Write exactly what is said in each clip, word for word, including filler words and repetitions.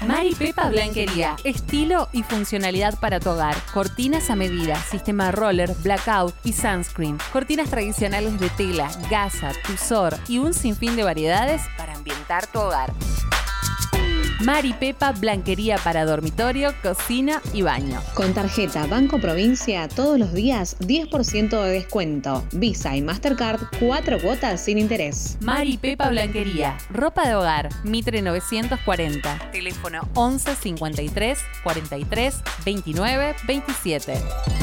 Mari Pepa Blanquería. Estilo y funcionalidad para tu hogar. Cortinas a medida, sistema roller, blackout y sunscreen. Cortinas tradicionales de tela, gasa, tuzor y un sinfín de variedades para ambientar tu hogar. Mari Pepa Blanquería para dormitorio, cocina y baño. Con tarjeta Banco Provincia, todos los días diez por ciento de descuento. Visa y Mastercard, cuatro cuotas sin interés. Mari Pepa Blanquería. Ropa de hogar, Mitre novecientos cuarenta. Teléfono once cincuenta y tres cuarenta y tres veintinueve veintisiete.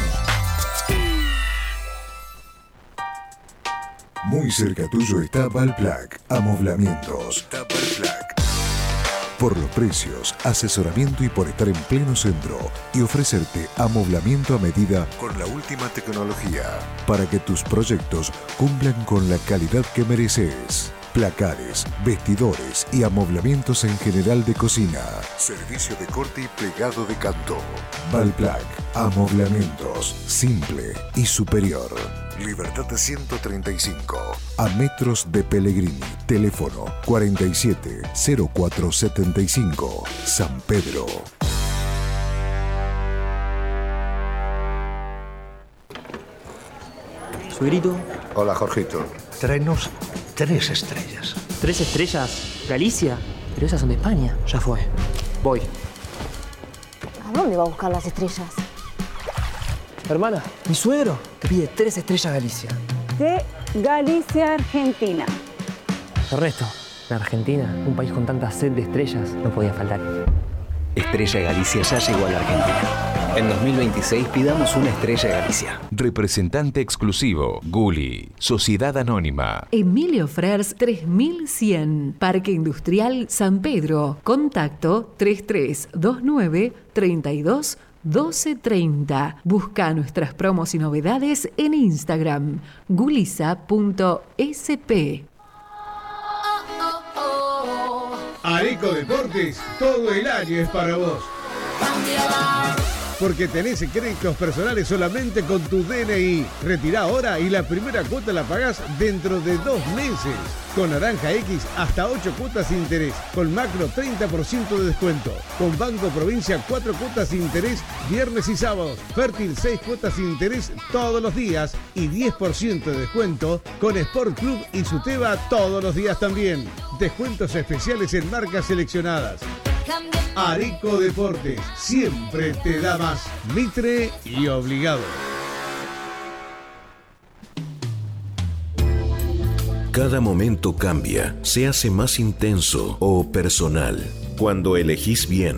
Muy cerca tuyo está Valplac. Amoblamientos. Está Valplac. Por los precios, asesoramiento y por estar en pleno centro y ofrecerte amoblamiento a medida con la última tecnología para que tus proyectos cumplan con la calidad que mereces. Placares, vestidores y amoblamientos en general de cocina. Servicio de corte y plegado de canto. Valplac. Amoblamientos. Simple y superior. Libertad ciento treinta y cinco. A metros de Pellegrini. Teléfono cuarenta y siete cero cuatro setenta y cinco. San Pedro. Suegrito. Hola, Jorgito. Tráenos tres estrellas. ¿Tres estrellas? ¿Galicia? Pero esas son de España. Ya fue. Voy. ¿A dónde va a buscar las estrellas? Hermana, mi suegro te pide tres estrellas Galicia. De Galicia, Argentina. Ernesto, en Argentina, un país con tanta sed de estrellas, no podía faltar. Estrella Galicia ya llegó a la Argentina. En dos mil veintiséis pidamos una Estrella Galicia. Representante exclusivo, Gulli, Sociedad Anónima. Emilio Frers tres mil cien, Parque Industrial San Pedro. Contacto tres tres dos nueve treinta y dos doce treinta. Busca nuestras promos y novedades en Instagram, gulisa punto s p. Areco Deportes, todo el año es para vos. Porque tenés créditos personales solamente con tu D N I. Retirá ahora y la primera cuota la pagás dentro de dos meses. Con Naranja X hasta ocho cuotas sin interés. Con Macro treinta por ciento de descuento. Con Banco Provincia cuatro cuotas sin interés viernes y sábados. Fértil seis cuotas sin interés todos los días. Y diez por ciento de descuento con Sport Club y Suteba todos los días también. Descuentos especiales en marcas seleccionadas. Areco Deportes, siempre te da más. Mitre y obligado. Cada momento cambia, se hace más intenso o personal cuando elegís bien.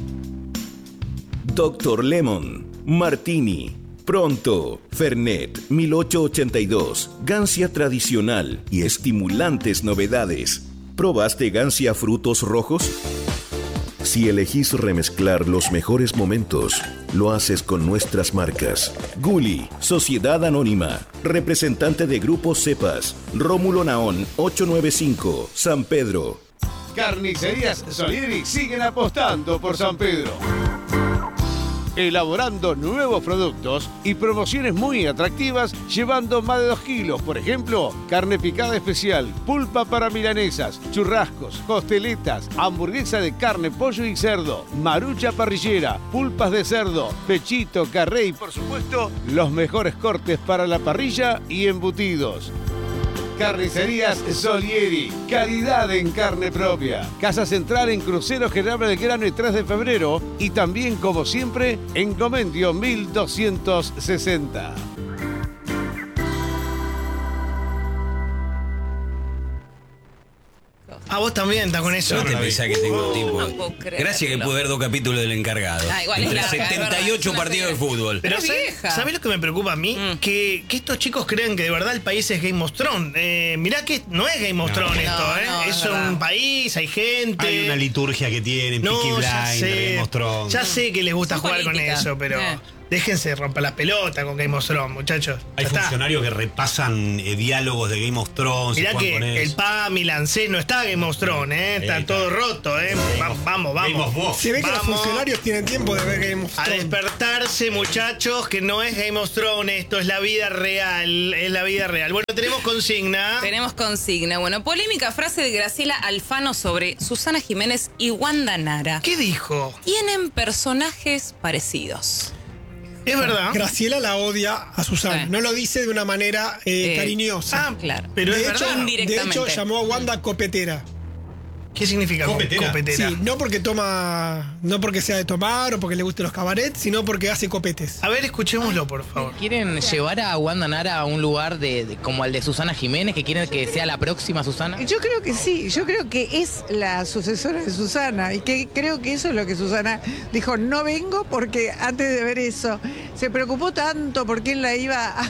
Doctor Lemon, Martini, Pronto, Fernet mil ochocientos ochenta y dos, Gancia tradicional y estimulantes novedades. ¿Probaste Gancia frutos rojos? Si elegís remezclar los mejores momentos, lo haces con nuestras marcas. Gulli, Sociedad Anónima, representante de Grupo Cepas, Rómulo Naón, ochocientos noventa y cinco, San Pedro. Carnicerías Solieri siguen apostando por San Pedro. Elaborando nuevos productos y promociones muy atractivas, llevando más de dos kilos, por ejemplo, carne picada especial, pulpa para milanesas, churrascos, costeletas, hamburguesa de carne, pollo y cerdo, marucha parrillera, pulpas de cerdo, pechito, carré y, por supuesto, los mejores cortes para la parrilla y embutidos. Carnicerías Solieri, calidad en carne propia. Casa Central en Crucero General Belgrano y tres de febrero y también, como siempre, en Comendio mil doscientos sesenta. Ah, vos también estás con eso. No te pensás que tengo tiempo. No Gracias que pude ver dos capítulos del Encargado. Ah, igual entre larga, setenta y ocho partidos de fútbol. Pero ¿sabés lo que me preocupa a mí? Mm. Que, que estos chicos crean que de verdad el país es Game of Thrones. Eh, mirá que no es Game of no, Thrones esto, no, ¿eh? No, es, es un país, hay gente. Hay una liturgia que tienen, no, Peaky Blinders, Game of Thrones. Ya sé que les gusta Son jugar política. Con eso, pero... Eh. Déjense romper las pelotas con Game of Thrones, muchachos. Hay Ya está. funcionarios que repasan eh, diálogos de Game of Thrones. Mirá se juegan que con el eso. Pami Lancés no está Game of Thrones, ¿eh? Está Ahí está. todo roto, ¿eh? Va- vamos, Game of vamos. Boss. Se ve que los Vamos funcionarios tienen tiempo de ver Game of a Thrones. despertarse, muchachos, que no es Game of Thrones, esto es la vida real, es la vida real. Bueno, tenemos consigna. Tenemos consigna. Bueno, polémica frase de Graciela Alfano sobre Susana Jiménez y Wanda Nara. ¿Qué dijo? Tienen personajes parecidos. Es verdad. Graciela la odia a Susana. Sí. No lo dice de una manera eh, Eh, cariñosa. Ah, Claro. pero de es hecho, verdad. de Indirectamente. hecho, llamó a Wanda copetera. ¿Qué significa ¿Copetera? copetera? Sí, no porque toma, no porque sea de tomar o porque le gusten los cabarets, sino porque hace copetes. A ver, escuchémoslo, por favor. ¿Quieren llevar a Wanda Nara a un lugar de, de- como el de Susana Jiménez, que quieren que sea la próxima Susana? Yo creo que sí, yo creo que es la sucesora de Susana y que creo que eso es lo que Susana dijo, no vengo porque antes de ver eso se preocupó tanto por quién la iba a,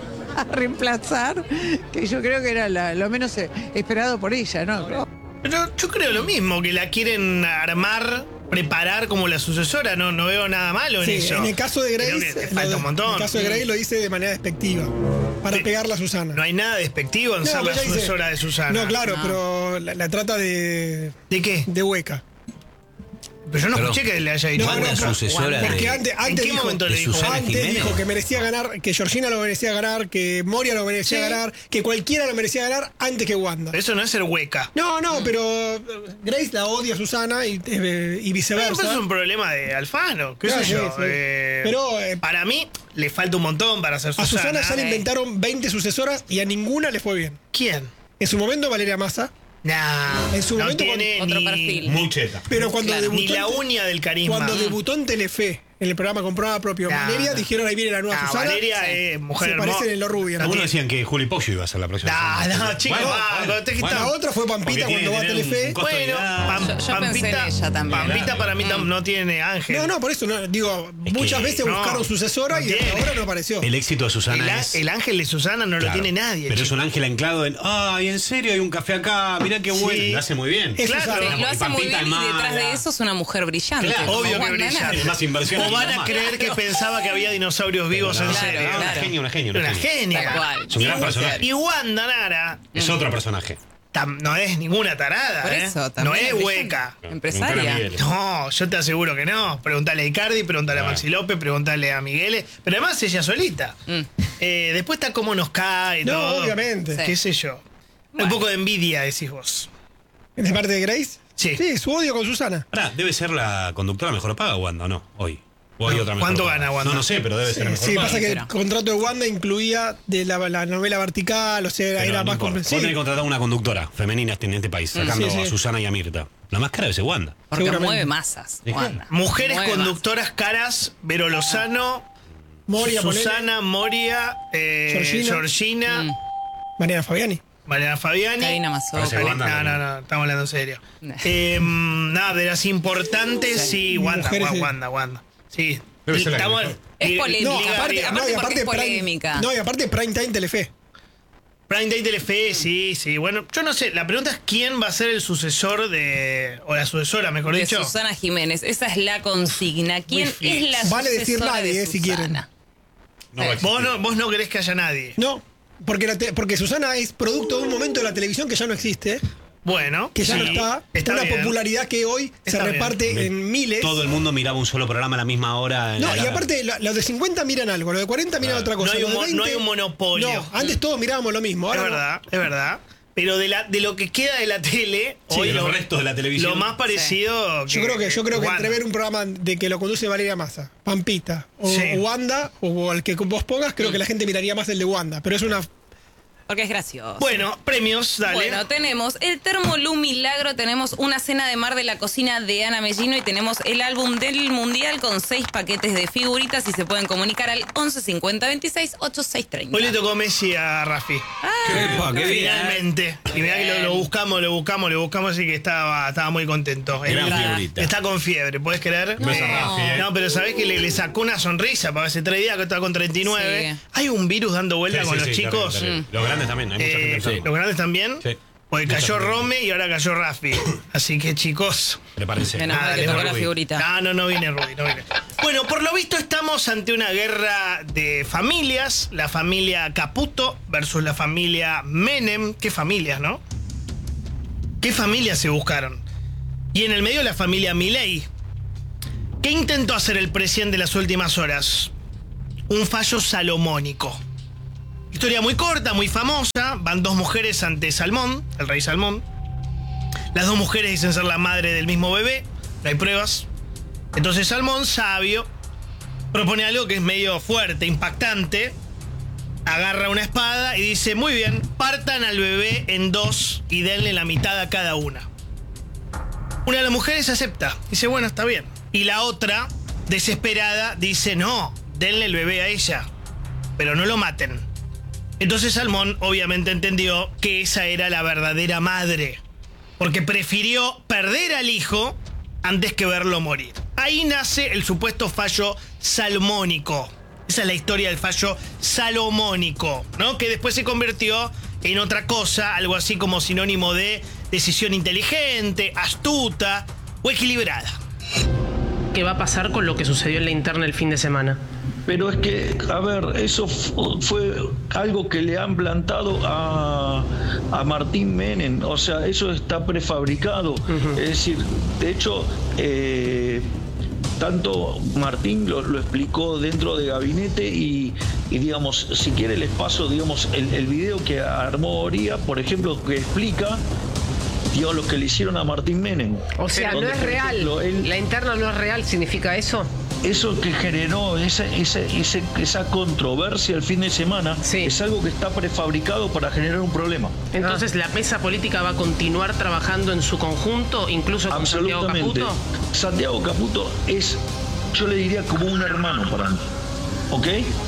a reemplazar que yo creo que era la- lo menos eh, esperado por ella, ¿no? Pero yo creo lo mismo, que la quieren armar, preparar como la sucesora, no, no veo nada malo en Sí, eso. en el caso de Creo Grace, que te lo falta de- un montón. en el caso de Grace lo dice de manera despectiva, para Sí. pegarla a Susana. No hay nada despectivo en No, ser pero la ella dice- sucesora de Susana. No, claro, No. pero la, la trata de, ¿De qué? de hueca. Pero yo no Perdón. escuché que le haya dicho. No, no, Wanda es pero- sucesora Porque de... antes, ¿En antes qué dijo, momento le de dijo? Susana antes Jiménez? dijo que merecía ganar, que Georgina lo merecía ganar, que Moria lo merecía Sí. ganar, que cualquiera lo merecía ganar antes que Wanda. Eso no es ser hueca. No, no, pero eh, Grace la odia a Susana y, eh, y Pero viceversa. eso es un problema de Alfano, qué Claro, sé yo. sí, sí. eh, Pero, eh, para mí le falta un montón para ser A Susana. Susana ya le eh. inventaron veinte sucesoras y a ninguna le fue bien. ¿Quién? En su momento Valeria Massa, Nah, En su no momento tiene con- otro ni, perfil. Muy cheta. pero cuando Claro, debutó ni la en- uña del carisma. cuando Mm. debutó en Telefe, en el programa con programa propio, Nah, Valeria, nah. dijeron ahí viene la nueva Nah, Susana. Valeria Sí. es mujer se hermosa. parecen en lo rubio. ¿no? Algunos decían que Juli Poggio iba a ser la próxima. Nah, Susana. no, chicos, Bueno, va, bueno, usted que bueno. La otra fue Pampita Porque cuando tiene va a que tener Telefe. un costo de Bueno, edad. Pam- Yo- yo pensé en Pampita, ella también. Pampita para mí tam- Mm. no tiene ángel. No, no, por eso no, digo, Es muchas que- veces no, buscaron sucesora no y hasta tiene. ahora no apareció. El éxito de el, Susana á- es... el ángel de Susana no lo Claro, tiene nadie. Pero es chico. un ángel anclado en... Ay, en serio, hay un café acá, mirá qué bueno. Sí. Lo hace muy bien. Es Claro. Susana. Sí, lo Y hace muy Pampita bien es y detrás mala. de eso es una mujer brillante. Claro, como Obvio que Wanda brilla. Nara. Es más inversión. O van a más. creer que pensaba que había dinosaurios vivos Pero en no, serio. no, Una Claro. genia, una genia. Una genia. Tal cual. Es un gran Y- personaje. Y Wanda Nara Es otro personaje. tam- no es ninguna tarada, Por ¿eh? eso, no también es es hueca. Empresaria. Preguntale a Miguel. No, yo te aseguro que no. Preguntale a Icardi, preguntale a Ah. Maxi López, preguntale a Miguel. Pero además ella solita. Mm. Eh, después está cómo nos cae. No, todo. obviamente. Sí. ¿Qué sé yo? Un poco de envidia, decís vos. ¿De parte de Grace? Sí. Sí, su odio con Susana. Ahora, debe ser la conductora mejor paga, Wanda, ¿o no? Hoy. ¿O hay No, otra mejor ¿cuánto paga? gana Wanda? No, no sé, pero debe ser la mejor Sí, paga. pasa que el pero- contrato de Wanda incluía de la, la novela vertical, o sea, era, Pero era no más importa. comprensible. Vos tenés que contratar una conductora femenina en este país, sacando Sí, sí. a Susana y a Mirta. La más cara debe ser Wanda. Porque Seguramente. mueve masas. Sí. Wanda. Mujeres Mueve conductoras caras, Vero Lozano, Moria, Susana, Moria, eh, Georgina. Georgina, Mm. Mariana Fabiani. Mariana Fabiani. Karina Mazzocca. Parece Cari- Wanda no, no, también. no, estamos hablando en serio. Eh, nada, de las importantes, sí, Wanda, Mujeres, Wanda, sí. Wanda, Wanda. Sí. Debe ser la que Estamos- mejor. Es Liga- polémica. No, Liga aparte, arriba. no, y porque aparte es Prime- polémica. No, y aparte Prime Time Telefe. Prime Day Telefe, sí, sí. Bueno, yo no sé, la pregunta es quién va a ser el sucesor de. O la sucesora, mejor De dicho. Susana Jiménez. Esa es la consigna. ¿Quién Muy es la Vale decir sucesora nadie, de eh, si quieren. Susana? No va a Vos existir. no, vos no querés que haya nadie. No, porque, la te- porque Susana es producto de un momento de la televisión que ya no existe, Bueno, que ya sí, no está. está una bien. popularidad que hoy Está se bien. reparte en miles. Todo el mundo miraba un solo programa a la misma hora. en No, la- y aparte, lo- los de cincuenta miran algo, los de cuarenta miran Claro. otra cosa. No hay los un de mo- veinte, no hay un monopolio. No, antes todos mirábamos lo mismo. Es Ahora no. verdad, es verdad. Pero de, la, de lo que queda de la tele, Sí, hoy de los lo, restos de la televisión. lo más parecido. Yo creo que, yo creo que Wanda. entre ver un programa de que lo conduce Valeria Massa, Pampita, o, Sí. o Wanda, o el que vos pongas, creo que la gente miraría más el de Wanda. Pero es una. Porque es gracioso. Bueno, premios, dale. Bueno, tenemos el Termolú Milagro, tenemos una cena de mar de la cocina de Ana Mellino y tenemos el álbum del Mundial con seis paquetes de figuritas y se pueden comunicar al once cincuenta veintiséis ochenta y seis treinta. Hoy le tocó Messi a Rafi. Epa, qué bien. Finalmente. Y mirá que lo, lo buscamos, lo buscamos, lo buscamos, así que estaba, estaba muy contento. Gran Él figurita. está con fiebre, ¿puedes creer? Un beso a Rafi, eh. No, pero sabés que le, le sacó una sonrisa para hace tres días que estaba con treinta y nueve. Sí. Hay un virus dando vuelta Sí, con sí, los sí, chicos. terrible, terrible. Los grandes también, hay mucha Eh, gente enferma. ¿Los grandes también? Sí. Porque cayó Rome y ahora cayó Rafi. Así que, chicos... Prepárense. Menos mal que tocó la figurita. No, no, no viene Rubi, no viene. Bueno, por lo visto estamos ante una guerra de familias. La familia Caputo versus la familia Menem. Qué familias, ¿no? ¿Qué familias se buscaron? Y en el medio la familia Milei. ¿Qué intentó hacer el presidente en las últimas horas? Un fallo salomónico. Historia muy corta, muy famosa. Van dos mujeres ante Salmón, el rey Salmón. Las dos mujeres dicen ser la madre del mismo bebé. No hay pruebas. Entonces Salmón, sabio, propone algo que es medio fuerte, impactante. Agarra una espada y dice, muy bien, partan al bebé en dos y denle la mitad a cada una. Una de las mujeres acepta. Dice, bueno, está bien. Y la otra, desesperada, dice, no, denle el bebé a ella, pero no lo maten. Entonces Salmón obviamente entendió que esa era la verdadera madre, porque prefirió perder al hijo antes que verlo morir. Ahí nace el supuesto fallo salomónico. Esa es la historia del fallo salomónico, ¿no? Que después se convirtió en otra cosa, algo así como sinónimo de decisión inteligente, astuta o equilibrada. ¿Qué va a pasar con lo que sucedió en la interna el fin de semana? Pero es que, a ver, eso fue algo que le han plantado a, a Martín Menem. O sea, eso está prefabricado. Uh-huh. Es decir, de hecho, eh, tanto Martín lo, lo explicó dentro de gabinete y, y, digamos, si quiere les paso, digamos, el, el video que armó Oría, por ejemplo, que explica... Digo, lo que le hicieron a Martín Menem. O sea, no es real. Ejemplo, él, la interna no es real, ¿significa eso? Eso que generó esa, esa, esa, esa controversia el fin de semana, sí, es algo que está prefabricado para generar un problema. Entonces, ah. ¿la mesa política va a continuar trabajando en su conjunto, incluso con Santiago Caputo? Santiago Caputo es, yo le diría, como un hermano para mí. ¿Ok?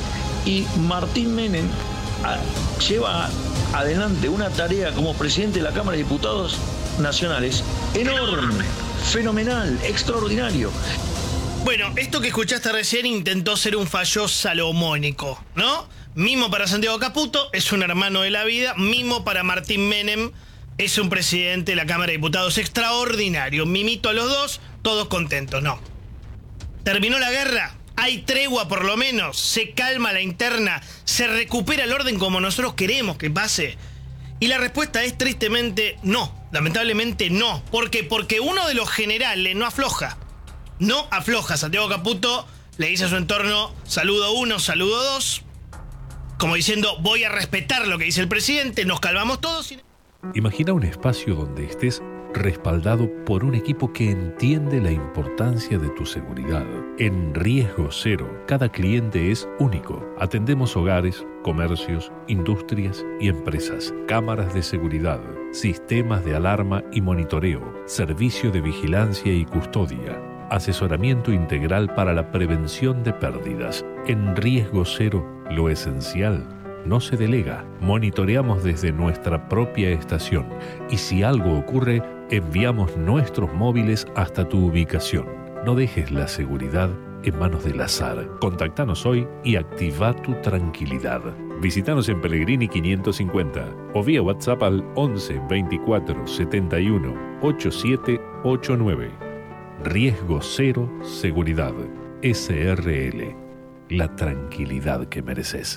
Y Martín Menem a, lleva adelante una tarea como presidente de la Cámara de Diputados Nacionales enorme, fenomenal, extraordinario. Bueno, esto que escuchaste recién intentó ser un fallo salomónico, ¿no? Mimo para Santiago Caputo, es un hermano de la vida. Mimo para Martín Menem, es un presidente de la Cámara de Diputados extraordinario. Mimito a los dos, todos contentos, no. ¿Terminó la guerra? ¿Hay tregua por lo menos? ¿Se calma la interna? ¿Se recupera el orden como nosotros queremos que pase? Y la respuesta es tristemente no. Lamentablemente no. ¿Por qué? Porque uno de los generales no afloja. No afloja. Santiago Caputo le dice a su entorno, saludo uno, saludo dos. Como diciendo, voy a respetar lo que dice el presidente, nos calmamos todos. Y... Imagina un espacio donde estés respaldado por un equipo que entiende la importancia de tu seguridad. En Riesgo Cero, cada cliente es único. Atendemos hogares, comercios, industrias y empresas. Cámaras de seguridad, sistemas de alarma y monitoreo, servicio de vigilancia y custodia, asesoramiento integral para la prevención de pérdidas. En Riesgo Cero, lo esencial no se delega. Monitoreamos desde nuestra propia estación y si algo ocurre, enviamos nuestros móviles hasta tu ubicación. No dejes la seguridad en manos del azar. Contactanos hoy y activa tu tranquilidad. Visítanos en Pellegrini quinientos cincuenta o vía WhatsApp al once veinticuatro setenta y uno ochenta y siete ochenta y nueve. Riesgo Cero Seguridad. S R L. La tranquilidad que mereces.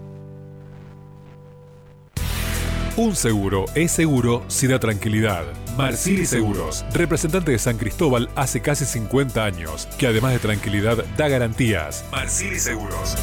Un seguro es seguro si da tranquilidad. Marsili Seguros, representante de San Cristóbal hace casi cincuenta años, que además de tranquilidad da garantías. Marsili Seguros.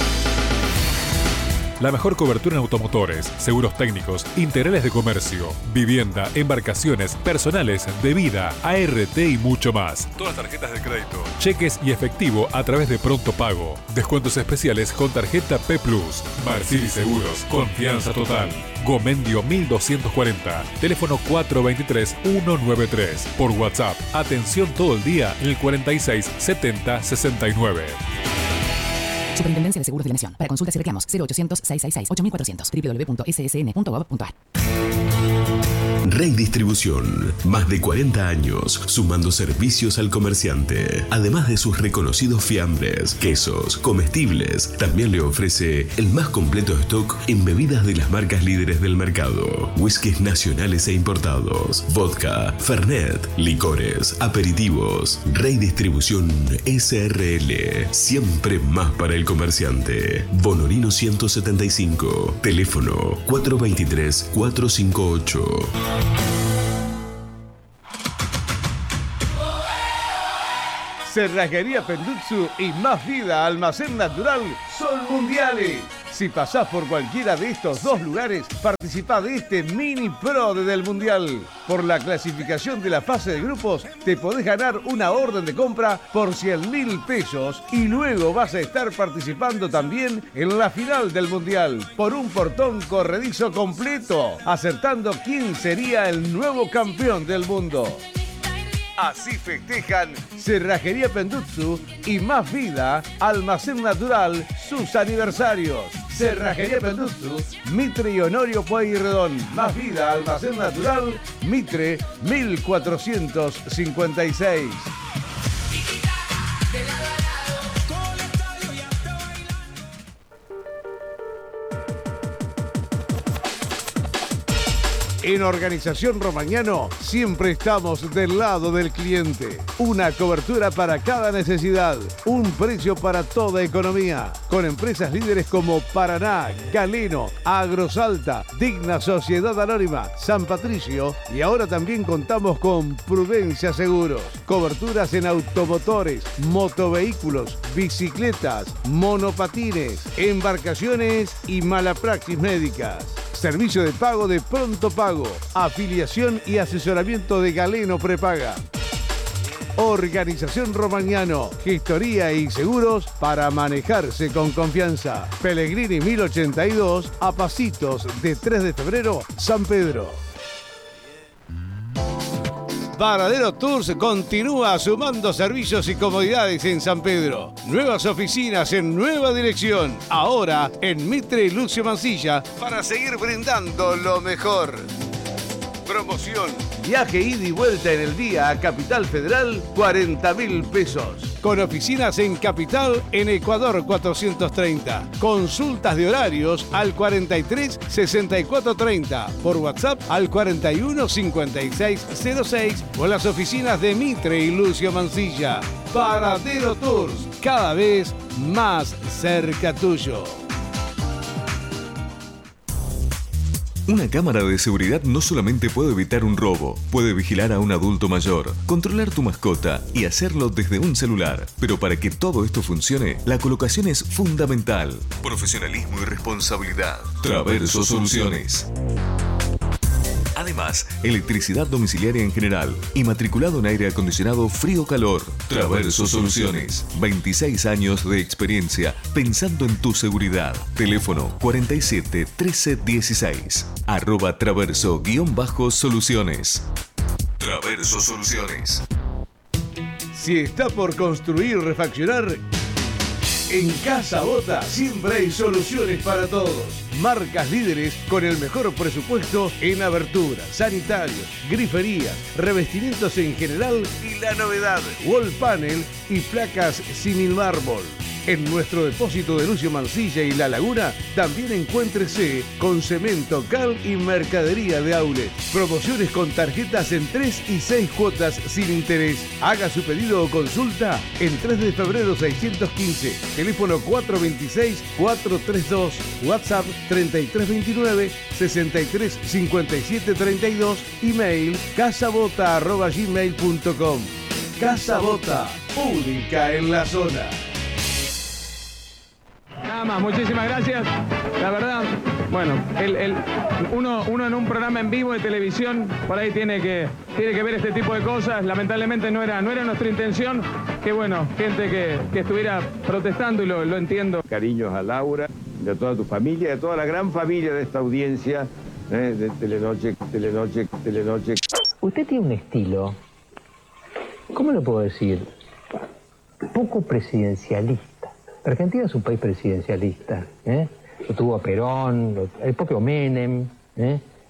La mejor cobertura en automotores, seguros técnicos, integrales de comercio, vivienda, embarcaciones, personales, de vida, A R T y mucho más. Todas las tarjetas de crédito, cheques y efectivo a través de Pronto Pago. Descuentos especiales con tarjeta P Plus. Marsili Seguros, confianza total. Gomendio mil doscientos cuarenta, teléfono cuatro dos tres uno nueve tres. Por WhatsApp, atención todo el día en el cuarenta y seis setenta sesenta y nueve. Superintendencia de Seguros de la Nación. Para consultas y reclamos, cero ochocientos seiscientos sesenta y seis ocho mil cuatrocientos, doble u doble u doble u punto s s n punto gov punto a r. Rey Distribución, más de cuarenta años sumando servicios al comerciante. Además de sus reconocidos fiambres, quesos, comestibles, también le ofrece el más completo stock en bebidas de las marcas líderes del mercado. Whiskies nacionales e importados, vodka, fernet, licores, aperitivos. Rey Distribución S R L, siempre más para el comerciante. Bonorino ciento setenta y cinco, teléfono cuatro dos tres, cuatro cinco ocho. Cerrajería Pendutsu y Más Vida Almacén Natural son mundiales. Si pasás por cualquiera de estos dos lugares, participá de este mini pro del Mundial. Por la clasificación de la fase de grupos, te podés ganar una orden de compra por cien mil pesos y luego vas a estar participando también en la final del Mundial por un portón corredizo completo, acertando quién sería el nuevo campeón del mundo. Así festejan Cerrajería Pendutsu y Más Vida Almacén Natural sus aniversarios. Cerrajería Pendutsu, Mitre y Honorio Pueyrredón. Más Vida Almacén Natural, Mitre mil cuatrocientos cincuenta y seis. En Organización Romagnano siempre estamos del lado del cliente. Una cobertura para cada necesidad, un precio para toda economía. Con empresas líderes como Paraná, Galeno, Agrosalta, Digna Sociedad Anónima, San Patricio y ahora también contamos con Prudencia Seguros. Coberturas en automotores, motovehículos, bicicletas, monopatines, embarcaciones y malapraxis médicas. Servicio de pago de Pronto Pago, afiliación y asesoramiento de Galeno Prepaga. Organización Romagnano, gestoría y seguros para manejarse con confianza. Pellegrini mil ochenta y dos, a pasitos de tres de febrero, San Pedro. Varadero Tours continúa sumando servicios y comodidades en San Pedro. Nuevas oficinas en nueva dirección. Ahora en Mitre y Lucio Mancilla para seguir brindando lo mejor. Promoción. Viaje ida y vuelta en el día a Capital Federal, cuarenta mil pesos. Con oficinas en Capital, en Ecuador cuatrocientos treinta. Consultas de horarios al cuarenta y tres, sesenta y cuatro treinta. Por WhatsApp al cuarenta y uno, cincuenta y seis cero seis o en las oficinas de Mitre y Lucio Mancilla. Varadero Tours, cada vez más cerca tuyo. Una cámara de seguridad no solamente puede evitar un robo, puede vigilar a un adulto mayor, controlar tu mascota y hacerlo desde un celular. Pero para que todo esto funcione, la colocación es fundamental. Profesionalismo y responsabilidad. Traverso Soluciones. Además, electricidad domiciliaria en general y matriculado en aire acondicionado frío-calor. Traverso Soluciones. veintiséis años de experiencia pensando en tu seguridad. Teléfono cuarenta y siete, trece dieciséis. Arroba Traverso guión bajo Soluciones. Traverso Soluciones. Si está por construir o refaccionar, en Casa Bota siempre hay soluciones para todos. Marcas líderes con el mejor presupuesto en aberturas, sanitarios, griferías, revestimientos en general y la novedad, wall panel y placas sin mármol. En nuestro depósito de Lucio Mancilla y La Laguna también encuéntrese con cemento, cal y mercadería de outlet. Promociones con tarjetas en tres y seis cuotas sin interés. Haga su pedido o consulta en tres de febrero seiscientos quince. Teléfono cuatro dos seis, cuatro tres dos. WhatsApp treinta y tres veintinueve, sesenta y tres cincuenta y siete treinta y dos. Email casabota arroba gmail punto com. Casa Bota, única en la zona. Nada más, muchísimas gracias. La verdad, bueno, el, el, uno, uno en un programa en vivo de televisión, por ahí tiene que, tiene que ver este tipo de cosas. Lamentablemente no era, no era nuestra intención. Que bueno, gente que, que estuviera protestando y lo, lo entiendo. Cariños a Laura, de toda tu familia, de toda la gran familia de esta audiencia, ¿eh? de Telenoche, Telenoche, Telenoche. Usted tiene un estilo, ¿cómo lo puedo decir? Poco presidencialista. Argentina es un país presidencialista, ¿eh? Lo tuvo a Perón, lo, el propio Menem, ¿eh?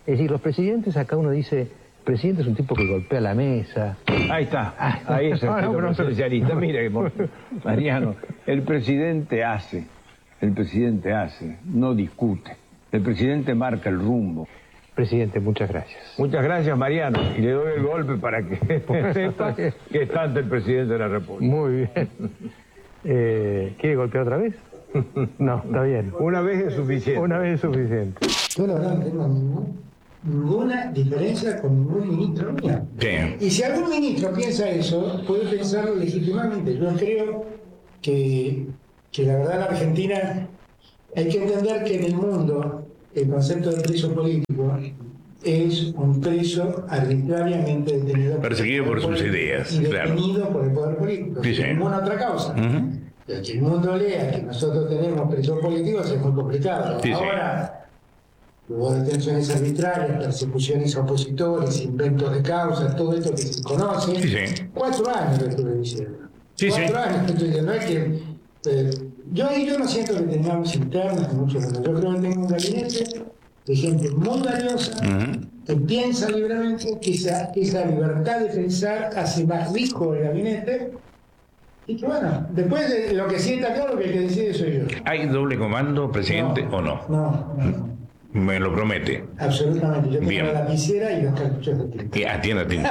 Es decir, los presidentes, acá uno dice, el presidente es un tipo que golpea la mesa. Ahí está, ahí es el Ah, no, pero- especialista. Mira, que- Mariano, el presidente hace, el presidente hace, no discute. El presidente marca el rumbo. Presidente, muchas gracias. Muchas gracias, Mariano. Y le doy el golpe para que sepa que está ante el presidente de la República. Muy bien. Eh, ¿Quiere golpear otra vez? No, está bien. Una vez es suficiente. Una vez es suficiente. Yo la verdad no tengo ningún- ninguna diferencia con ningún ministro mío. Y si algún ministro piensa eso, puede pensarlo legítimamente. Yo creo que, que la verdad la Argentina, hay que entender que en el mundo el concepto de preso político es un preso arbitrariamente detenido. Perseguido por sus ideas, y claro. detenido por el poder político, Sí, sí. sin ninguna otra causa. Ujú. Que el mundo lea que nosotros tenemos presos políticos es muy complicado. Sí, sí. Ahora, hubo detenciones arbitrarias, persecuciones a opositores, inventos de causas, todo esto que se conoce. Sí, sí. Cuatro años lo estuve diciendo. Sí, Cuatro sí. años estoy diciendo. No es que, eh, yo ahí yo no siento que tengamos internas, ni mucho menos. Yo creo que tengo un gabinete de gente muy valiosa, que piensa libremente, que esa, que esa libertad de pensar hace más rico el gabinete. Y que bueno, después de lo que sí está claro que el que decide soy yo. ¿Hay doble comando, presidente, o no? No, no, Me lo promete. absolutamente. Yo tengo Bien. la lapicera y los cartuchos de tinta. Y atienda, atienda.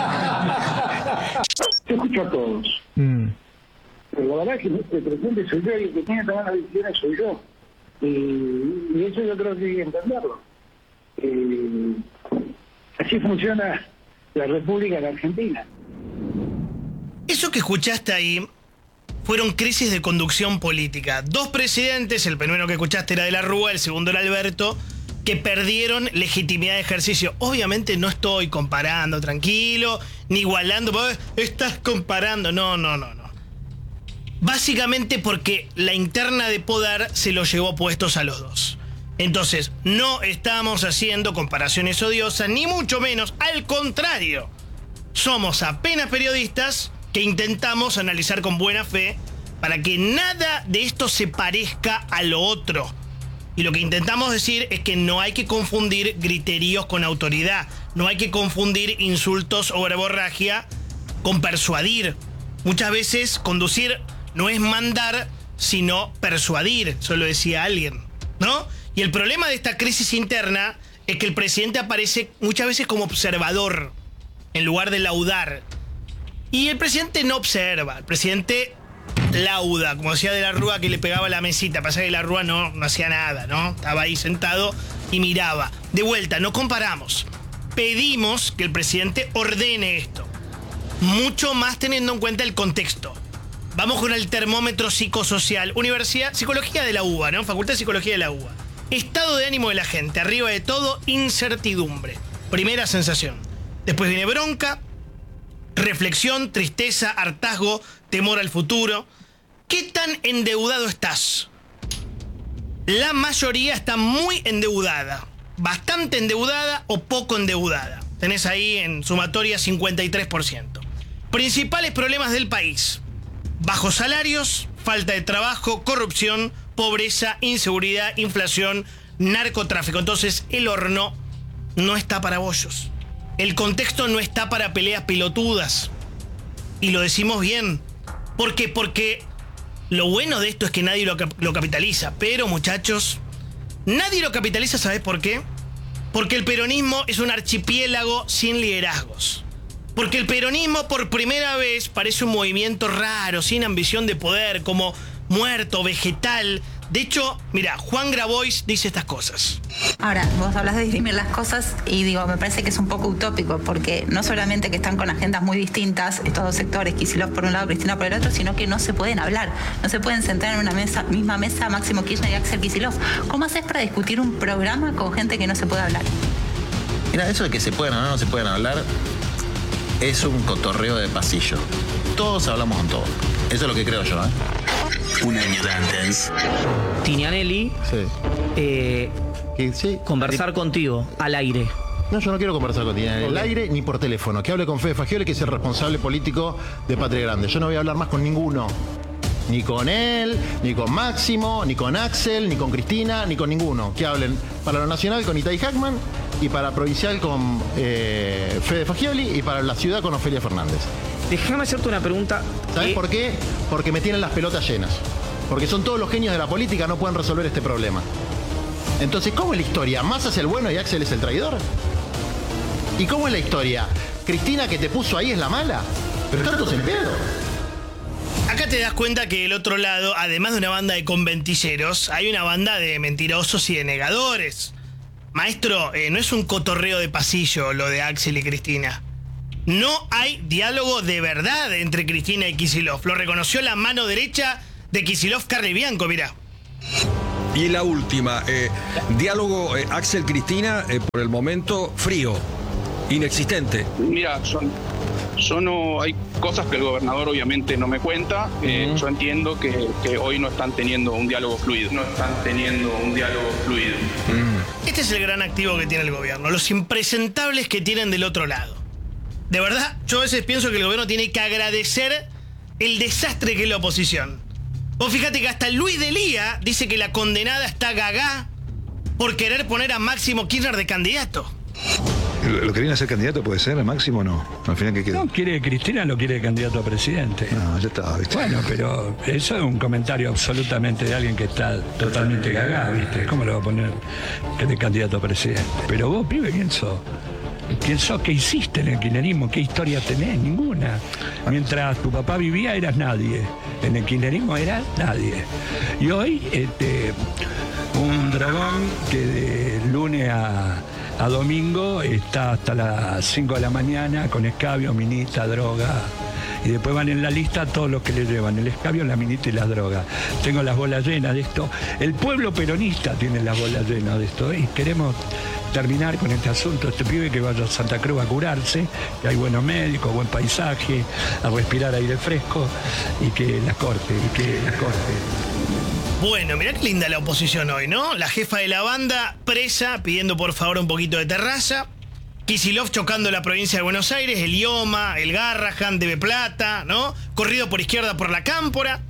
Yo escucho a todos. Pero la verdad es que el presidente soy yo y el que tiene que tomar las decisiones soy yo. Y, y eso yo creo que hay que entenderlo. Eh, así funciona la República de Argentina. Eso que escuchaste ahí fueron crisis de conducción política. Dos presidentes, el primero que escuchaste era de la Rúa, el segundo era Alberto, que perdieron legitimidad de ejercicio. Obviamente no estoy comparando, tranquilo, ni igualando, porque estás comparando. No, no, no, no. Básicamente porque la interna de poder se los llevó puestos a los dos. Entonces, no estamos haciendo comparaciones odiosas, ni mucho menos, al contrario. Somos apenas periodistas que intentamos analizar con buena fe para que nada de esto se parezca a lo otro. Y lo que intentamos decir es que no hay que confundir criterios con autoridad, no hay que confundir insultos o verborragia con persuadir. Muchas veces conducir no es mandar, sino persuadir, eso lo decía alguien, ¿no? Y el problema de esta crisis interna es que el presidente aparece muchas veces como observador, en lugar de laudar. Y el presidente no observa, el presidente lauda, como decía de la Rúa que le pegaba la mesita, pasa que de la Rúa no, no hacía nada, ¿no? Estaba ahí sentado y miraba. De vuelta, no comparamos. Pedimos que el presidente ordene esto, mucho más teniendo en cuenta el contexto. Vamos con el termómetro psicosocial. Universidad, Psicología de la U B A, ¿no? Facultad de Psicología de la U B A. Estado de ánimo de la gente, arriba de todo, incertidumbre. Primera sensación. Después viene bronca, reflexión, tristeza, hartazgo, temor al futuro. ¿Qué tan endeudado estás? La mayoría está muy endeudada, bastante endeudada o poco endeudada. Tenés ahí en sumatoria cincuenta y tres por ciento. Principales problemas del país: bajos salarios, falta de trabajo, corrupción, pobreza, inseguridad, inflación, narcotráfico. Entonces el horno no está para bollos. El contexto no está para peleas pelotudas. Y lo decimos bien. ¿Por qué? Porque lo bueno de esto es que nadie lo, cap- lo capitaliza. Pero, muchachos, nadie lo capitaliza, ¿sabés por qué? Porque el peronismo es un archipiélago sin liderazgos. Porque el peronismo por primera vez parece un movimiento raro, sin ambición de poder, como muerto, vegetal. De hecho, mira, Juan Grabois dice estas cosas. Ahora, vos hablas de dirimir las cosas y digo, me parece que es un poco utópico, porque no solamente que están con agendas muy distintas, estos dos sectores, Kicillof por un lado, Cristina por el otro, sino que no se pueden hablar, no se pueden sentar en una mesa, misma mesa Máximo Kirchner y Axel Kicillof. ¿Cómo haces para discutir un programa con gente que no se puede hablar? Mira, eso de que se pueden hablar o no se pueden hablar es un cotorreo de pasillo. Todos hablamos con todos. Eso es lo que creo yo, ¿eh? Un año antes. Tinianelli, eh, conversar contigo al aire. No, yo no quiero conversar con Tinianelli al aire ni por teléfono. Que hable con Fede Fagioli, que es el responsable político de Patria Grande. Yo no voy a hablar más con ninguno. Ni con él, ni con Máximo, ni con Axel, ni con Cristina, ni con ninguno. Que hablen para lo nacional con Itai Hackman y para provincial con eh, Fede Fagioli y para la ciudad con Ofelia Fernández. Déjame hacerte una pregunta. ¿Sabes eh... por qué? Porque me tienen las pelotas llenas. Porque son todos los genios de la política, no pueden resolver este problema. Entonces, ¿cómo es la historia? ¿Massa es el bueno y Axel es el traidor? ¿Y cómo es la historia? ¿Cristina que te puso ahí es la mala? Pero están todos en pedo. Acá te das cuenta que del otro lado, además de una banda de conventilleros, hay una banda de mentirosos y de negadores. Maestro, eh, no es un cotorreo de pasillo lo de Axel y Cristina. No hay diálogo de verdad entre Cristina y Kicillof. Lo reconoció la mano derecha de Kicillof, Carly Bianco, mirá. Y la última, eh, diálogo eh, Axel-Cristina, eh, por el momento frío, inexistente. Mira, son, yo no, hay cosas que el gobernador obviamente no me cuenta. Eh, uh-huh. Yo entiendo que, que hoy no están teniendo un diálogo fluido. No están teniendo un diálogo fluido. Uh-huh. Este es el gran activo que tiene el gobierno, los impresentables que tienen del otro lado. De verdad, yo a veces pienso que el gobierno tiene que agradecer el desastre que es la oposición. Vos fíjate que hasta Luis Delía dice que la condenada está gagá por querer poner a Máximo Kirchner de candidato. ¿Lo querían hacer candidato, puede ser, a Máximo o no? Al final, ¿qué quedó? No, quiere Cristina, lo quiere candidato a presidente. No, ya está, ¿viste? Bueno, pero eso es un comentario absolutamente de alguien que está totalmente gagá, ¿viste? ¿Cómo lo va a poner de candidato a presidente? Pero vos, pibe, ¿quién sos? ¿Quién sos? ¿Qué hiciste en el kirchnerismo? ¿Qué historia tenés? Ninguna. Mientras tu papá vivía, eras nadie. En el kirchnerismo eras nadie. Y hoy, este, un dragón que de lunes a, a domingo está hasta las cinco de la mañana con escabio, minita, droga. Y después van en la lista todos los que le llevan el escabio, la minita y la droga. Tengo las bolas llenas de esto. El pueblo peronista tiene las bolas llenas de esto. Y queremos terminar con este asunto, este pibe que vaya a Santa Cruz a curarse, que hay buenos médicos, buen paisaje, a respirar aire fresco y que la corte, y que la corte. Bueno, mirá qué linda la oposición hoy, ¿no? La jefa de la banda presa, pidiendo por favor un poquito de terraza. Kicillof chocando la provincia de Buenos Aires, el Ioma, el Garrahan, debe plata, ¿no? Corrido por izquierda por la Cámpora.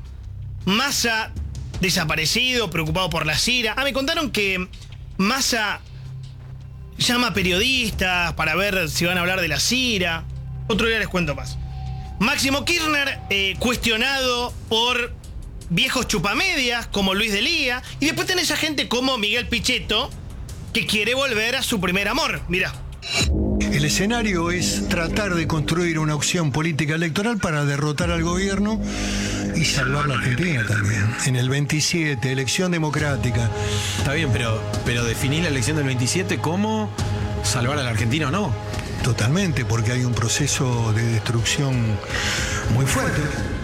Massa desaparecido, preocupado por la Cira. Ah, me contaron que Massa llama a periodistas para ver si van a hablar de la Cira. Otro día les cuento más. Máximo Kirchner, eh, cuestionado por viejos chupamedias como Luis Delía. Y después tenés a gente como Miguel Pichetto, que quiere volver a su primer amor. Mirá. El escenario es tratar de construir una opción política electoral para derrotar al gobierno y salvar la Argentina también. En el veintisiete, elección democrática. Está bien, pero, pero definir la elección del veintisiete como salvar a la Argentina o no. Totalmente, porque hay un proceso de destrucción muy fuerte.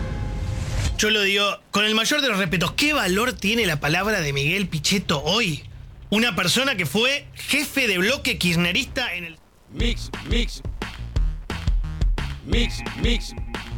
Yo lo digo con el mayor de los respetos. ¿Qué valor tiene la palabra de Miguel Pichetto hoy? Una persona que fue jefe de bloque kirchnerista en el... Mix, mix. Mix, mix.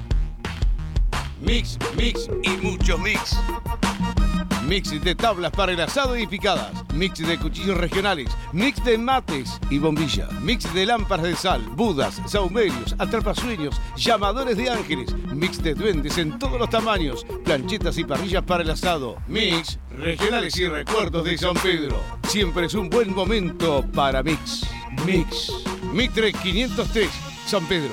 Mix, mix y mucho mix. Mix de tablas para el asado y picadas. Mix de cuchillos regionales. Mix de mates y bombilla. Mix de lámparas de sal, budas, saumerios, atrapasueños, llamadores de ángeles. Mix de duendes en todos los tamaños. Planchetas y parrillas para el asado. Mix, regionales y recuerdos de San Pedro. Siempre es un buen momento para Mix. Mix. Mitre quinientos tres, San Pedro.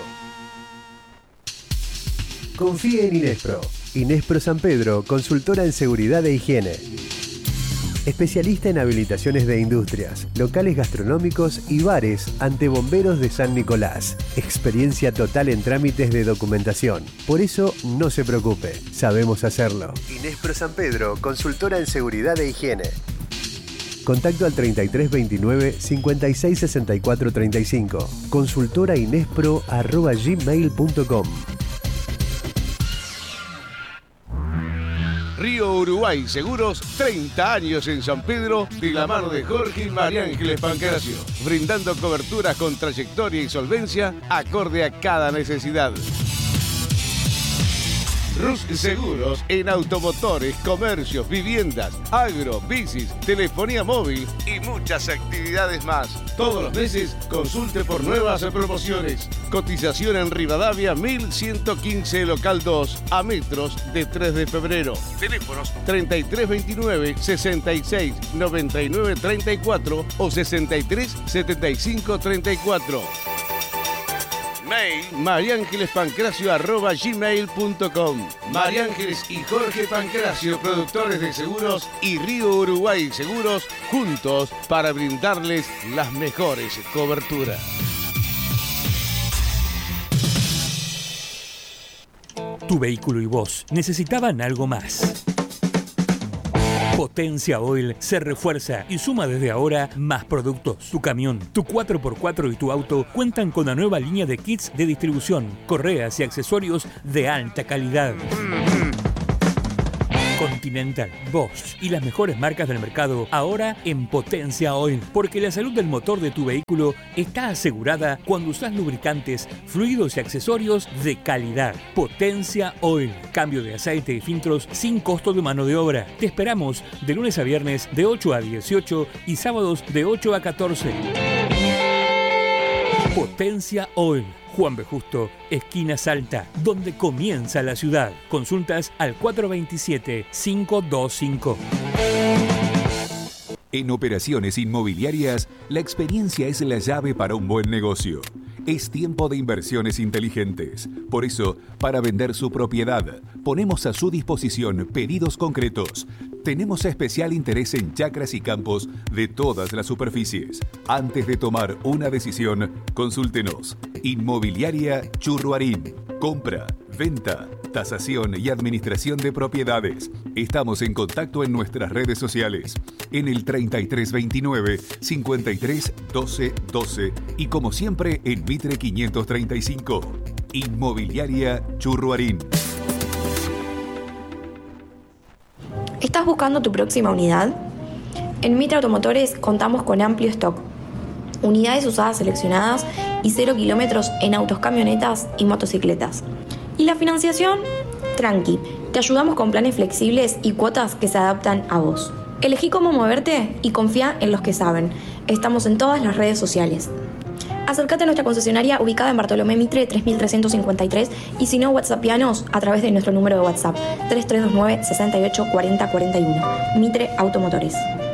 Confíe en Inespro. Inespro San Pedro, consultora en seguridad e higiene. Especialista en habilitaciones de industrias, locales gastronómicos y bares ante bomberos de San Nicolás. Experiencia total en trámites de documentación. Por eso, no se preocupe, sabemos hacerlo. Inespro San Pedro, consultora en seguridad e higiene. Contacto al treinta y tres veintinueve cincuenta y seis sesenta y cuatro treinta y cinco. Consultora inespro arroba gmail punto com. Río Uruguay Seguros, treinta años en San Pedro, de la mano de Jorge y María Ángeles Pancracio, brindando coberturas con trayectoria y solvencia acorde a cada necesidad. Rus Seguros en automotores, comercios, viviendas, agro, bicis, telefonía móvil y muchas actividades más. Todos los meses consulte por nuevas promociones. Cotización en Rivadavia mil ciento quince local dos a metros de tres de febrero. Teléfonos treinta y tres veintinueve, sesenta y seis, noventa y nueve treinta y cuatro o sesenta y tres setenta y cinco treinta y cuatro. Mail mariangelespancracio arroba gmail punto com. María Ángeles y Jorge Pancracio, productores de seguros, y Río Uruguay Seguros, juntos para brindarles las mejores coberturas. Tu vehículo y vos necesitaban algo más. Potencia Oil se refuerza y suma desde ahora más productos. Tu camión, tu cuatro por cuatro y tu auto cuentan con la nueva línea de kits de distribución, correas y accesorios de alta calidad. Continental, Bosch y las mejores marcas del mercado ahora en Potencia Oil, porque la salud del motor de tu vehículo está asegurada cuando usas lubricantes, fluidos y accesorios de calidad. Potencia Oil, cambio de aceite y filtros sin costo de mano de obra. Te esperamos de lunes a viernes de ocho a dieciocho y sábados de ocho a catorce. Potencia Oil, Juan B. Justo, esquina Salta, donde comienza la ciudad. Consultas al cuatro dos siete, cinco dos cinco. En Operaciones Inmobiliarias, la experiencia es la llave para un buen negocio. Es tiempo de inversiones inteligentes. Por eso, para vender su propiedad, ponemos a su disposición pedidos concretos. Tenemos especial interés en chacras y campos de todas las superficies. Antes de tomar una decisión, consúltenos. Inmobiliaria Churruarín. Compra, venta, tasación y administración de propiedades. Estamos en contacto en nuestras redes sociales. En el treinta y tres veintinueve, cincuenta y tres doce doce y como siempre en Mitre quinientos treinta y cinco. Inmobiliaria Churruarín. ¿Estás buscando tu próxima unidad? En Mitre Automotores contamos con amplio stock. Unidades usadas seleccionadas y cero kilómetros en autos, camionetas y motocicletas. ¿Y la financiación? Tranqui, te ayudamos con planes flexibles y cuotas que se adaptan a vos. Elegí cómo moverte y confía en los que saben. Estamos en todas las redes sociales. Acércate a nuestra concesionaria ubicada en Bartolomé Mitre tres mil trescientos cincuenta y tres y si no, whatsappianos a través de nuestro número de WhatsApp tres tres dos nueve, seis ocho cuatro cero cuatro uno. Mitre Automotores.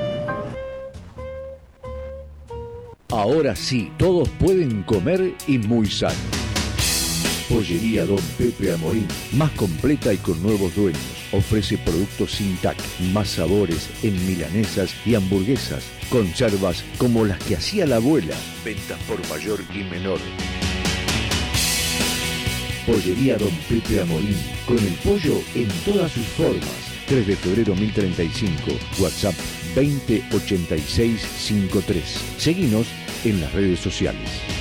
Ahora sí, todos pueden comer y muy sano. Pollería Don Pepe Amorín, más completa y con nuevos dueños. Ofrece productos sin T A C, más sabores en milanesas y hamburguesas, conservas como las que hacía la abuela, ventas por mayor y menor. Pollería Don Pepe Amorín, con el pollo en todas sus formas. tres de febrero mil treinta y cinco, WhatsApp veinte ochenta y seis cincuenta y tres. Seguinos en las redes sociales.